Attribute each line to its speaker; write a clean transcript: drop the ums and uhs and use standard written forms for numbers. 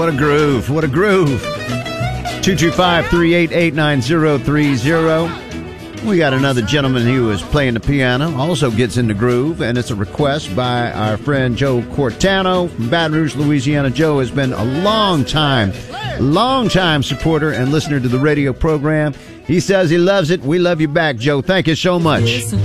Speaker 1: What a groove. What a groove. 225-388-9030. We got another gentleman who is playing the piano, also gets in the groove, and it's a request by our friend Joe Cortano from Baton Rouge, Louisiana. Joe has been a long time supporter and listener to the radio program. He says he loves it. We love you back, Joe. Thank you so much.